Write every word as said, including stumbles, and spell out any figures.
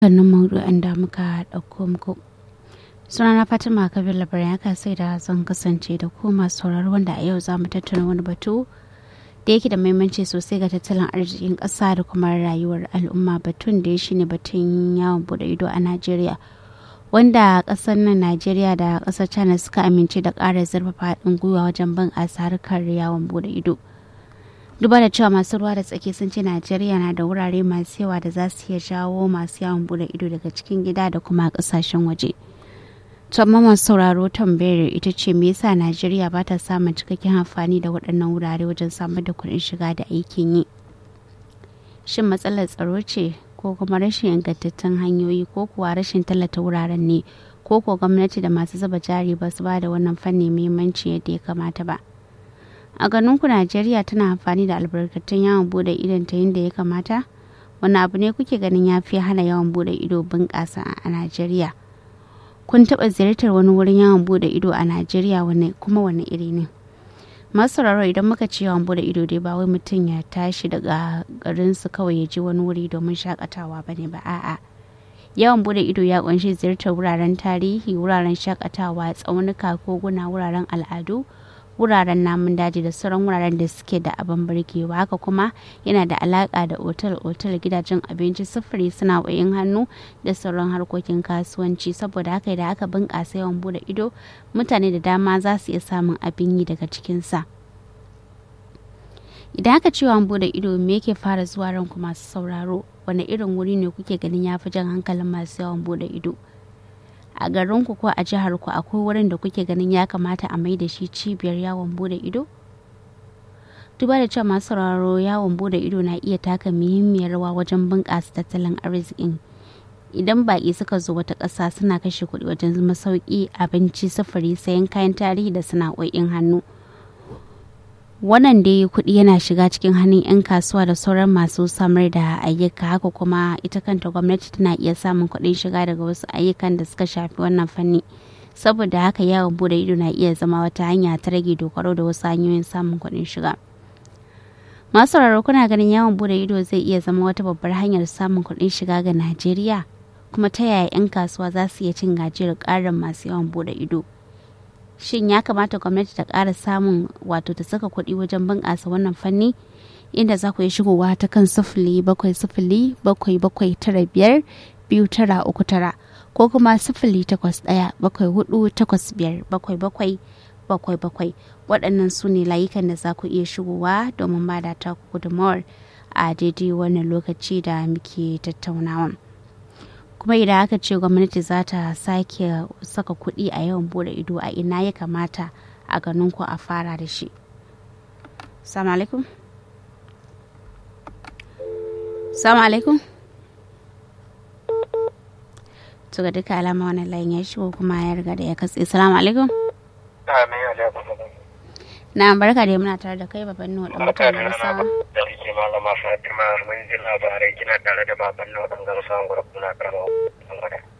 Wannan maudu'in da muka ɗauko muku. Sunana Fatima Kabir labarin ya sai da zan kasance da ku masu sauraro wanda a yau za mu tattauna wani batu da yake da muhimmanci sosai ga tattalin arzikin ƙasa da kuma rayuwar al'umma. Batun da ya shi ne batun yawon bude ido a Najeriya, wanda ƙasar nan Najeriya da ƙasar China suka amince da ƙara zurfafa haɗin gwiwa wajen bunƙasa harkar yawon bude ido. Duba da cewa masu ruwa da tsaki sun ce Najeriya na da wurare masu yawa da za su iya jawo masu yawon bude ido daga cikin gida da kuma ƙasashen waje. To amma masu sauraro tambayar ita ce me yasa Najeriya ba ta samun cikakken amfani da waɗannan wurare wajen samar da kuɗin shiga da aikin yi? Shin matsalar tsaro ce ko kuma rashin ingantattun hanyoyi ko kuwa rashin tallata wuraren ne ko ko gwamnati da masu zuba jari ba su ba da wannan fanni muhimmanci yadda ya kamata ba? A ganin ku Najeriya tana amfani da albarkatun yawon bude idon ta yadda ya kamata? Wani abu ne kuke ganin ya fi hana yawon bude ido bunƙasa a Najeriya? Kun taɓa ziyartar wani wurin yawon bude ido a Najeriya wane kuma wani iri ne? Masu sauraro idan muka ce yawon bude ido dai ba wai mutum ya tashi daga garinsu kawai ya je wani wuri domin shakatawa ba ne ba, a'a. Yawon bude ido ya ƙunshi ziyartar wuraren tarihi, wuraren shakatawa, tsaunuka, koguna, wuraren al'adu, wuraren namun daji da sauran wuraren da suke da abin burgewa. Haka kuma yana da alaka da otal-otal, gidajen abinci, sufuri, sana'o'in hannu da sauran harkokin kasuwanci. Saboda haka idan aka bunƙasa yawan bude ido, mutane da dama za su iya samun abin yi daga cikinsa. Idan aka ce yawan bude ido, me yake fara zuwa ranku masu sauraro? Wani irin wuri ne kuke ganin ya fi jan hankalin masu yawan bude ido? A garinku ko a jiharku akwai wurin da kuke ganin ya kamata a mai da shi cibiyar yawon bude ido? Duba da cewa masu sauraro yawon bude ido na iya taka muhimmiyar rawa wajen bunƙasa tattalin arzikin. Idan baƙi suka zo wata ƙasa suna kashe kuɗi wajen masauki, abinci, sufuri, sayan kayan tarihi da sana'o'in hannu. Wannan dai kuɗi yana shiga cikin hannun 'yan kasuwa da sauran masu samar da ayyuka. Haka kuma ita kanta gwamnati tana iya samun kuɗin shiga daga wasu ayyukan da suka shafi wannan fanni. Saboda haka yawon bude ido na iya zama wata hanya ta rage dogaro da wasu hanyoyin samun kuɗin shiga. Masu sauraro kuna ganin yawon bude ido zai iya zama wata babbar hanyar samun kuɗin shiga ga Najeriya? Kuma ta yaya 'yan kasuwa za su iya cin gajiyar ƙarin masu yawan bude ido? Shin ya kamata gwamnati ta ƙara samun wato ta saka kuɗi wajen bunƙasa wannan fanni? Inda za ku yi shigowa ta kan sifili bakwai sifili bakwai bakwai tara biyar biyu tara uku tara ko kuma sifili takwas ɗaya bakwai hudu takwas biyar bakwai bakwai bakwai bakwai. Waɗannan su ne layukan da za ku iya shigowa domin ba da ta gudunmawar a daidai wannan lokaci da muke tattaunawa. Kuma idan aka ce gwamnati za ta sake saka kuɗi a yawan bude ido, a ina ya kamata a ganin ku a fara da shi? Assalamu alaikum. Assalamu alaikum. To ga duka alama wannan layin ya shigo kuma ya riga da ya katse. Assalamu alaikum. Amin alaikum. Na barka da muna tare da kai baban Nuhu dan mutane Garsawa. Da ke malama Fatima mun ji labarai kina tare da baban Nuhu dan Garsawa gurbin na karama.